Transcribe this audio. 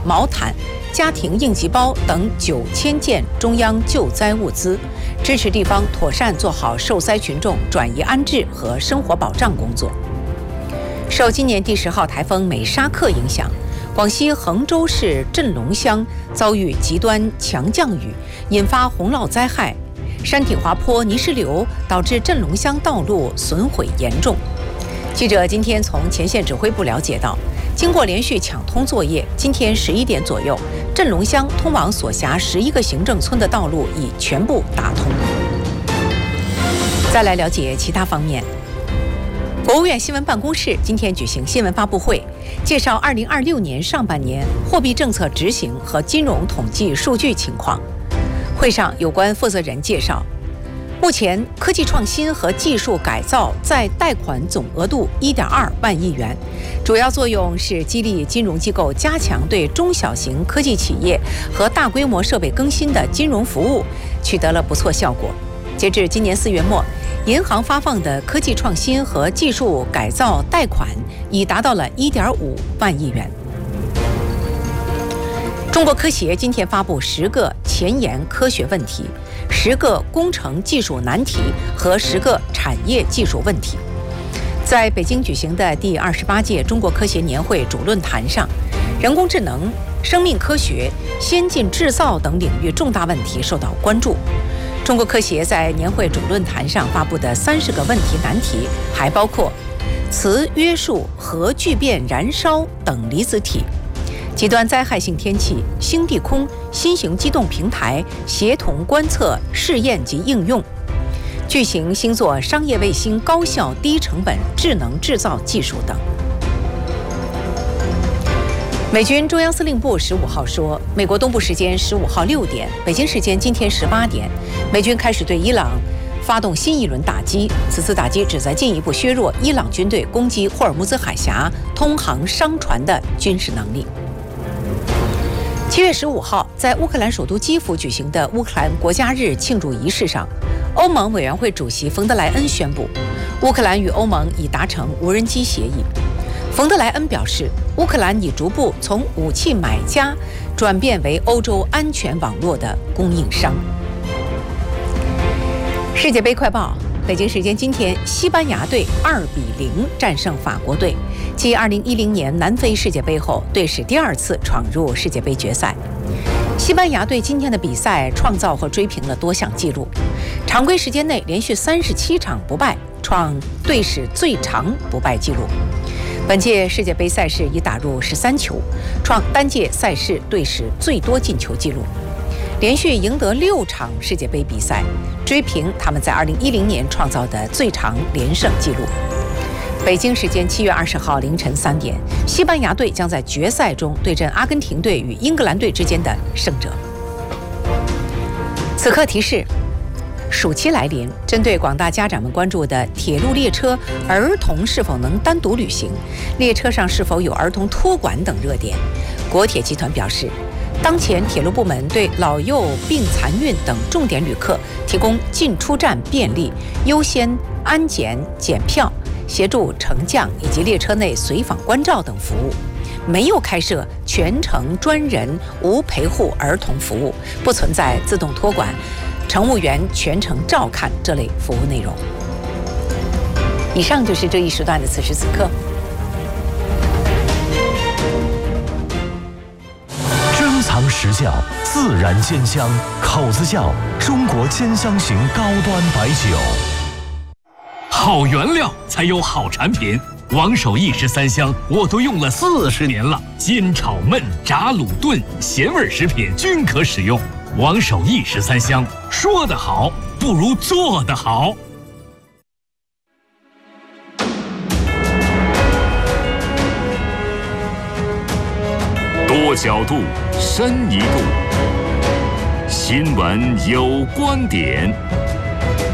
毛毯、家庭应急包等9000件中央救灾物资，支持地方妥善做好受灾群众转移安置和生活保障工作。受今年第10号台风美沙克影响，广西衡州市镇龙乡遭遇极端强降雨，引发洪涝灾害，山体滑坡、泥石流导致镇龙乡道路损毁严重。记者今天从前线指挥部了解到，经过连续抢通作业，今天11点左右，镇龙乡通往所辖11个行政村的道路已全部打通。再来了解其他方面。国务院新闻办公室今天举行新闻发布会，介绍2026年上半年货币政策执行和金融统计数据情况。会上有关负责人介绍，目前科技创新和技术改造在贷款总额度1.2万亿元，主要作用是激励金融机构加强对中小型科技企业和大规模设备更新的金融服务，取得了不错效果。截至今年4月末，银行发放的科技创新和技术改造贷款已达到了1.5万亿元。中国科协今天发布10个前沿科学问题、10个工程技术难题和10个产业技术问题。在北京举行的第28届中国科协年会主论坛上，人工智能、生命科学、先进制造等领域重大问题受到关注。中国科协在年会主论坛上发布的30个问题难题，还包括磁约束、核聚变燃烧等离子体、极端灾害性天气、星地空、新型机动平台、协同观测、试验及应用、巨型星座商业卫星高效低成本智能制造技术等。美军中央司令部15号说，美国东部时间15号6点，北京时间今天18点，美军开始对伊朗发动新一轮打击。此次打击旨在进一步削弱伊朗军队攻击霍尔木兹海峡通航商船的军事能力。7月15号，在乌克兰首都基辅举行的乌克兰国家日庆祝仪式上，欧盟委员会主席冯德莱恩宣布，乌克兰与欧盟已达成无人机协议。冯德莱恩表示，乌克兰已逐步从武器买家转变为欧洲安全网络的供应商。世界杯快报：北京时间今天，西班牙队2-0战胜法国队，继2010年南非世界杯后，队史第2次闯入世界杯决赛。西班牙队今天的比赛创造和追平了多项纪录，常规时间内连续37场不败，创队史最长不败纪录。本届世界杯赛事已打入13球，创单届赛事队史最多进球纪录，连续赢得6场世界杯比赛，追平他们在2010年创造的最长连胜纪录。北京时间7月20号凌晨3点，西班牙队将在决赛中对阵阿根廷队与英格兰队之间的胜者。此刻提示：暑期来临，针对广大家长们关注的铁路列车儿童是否能单独旅行，列车上是否有儿童托管等热点，国铁集团表示，当前铁路部门对老幼病残孕等重点旅客提供进出站便利、优先安检检票、协助乘降以及列车内随访关照等服务，没有开设全程专人无陪护儿童服务，不存在自动托管、乘务员全程照看这类服务内容。以上就是这一时段的此时此刻。 珍藏实窖，自然煎香，口子窖，中国煎香型高端白酒。 好原料才有好产品，王守义13香我都用了40年了，煎炒焖炸卤炖咸味食品均可使用。王守义13香，说得好不如做得好。 多角度，深一度，新闻有观点。